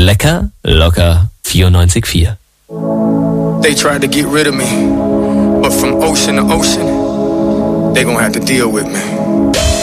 Lecker, locker 94.4. They tried to get rid of me, but from ocean to ocean, they gonna have to deal with me.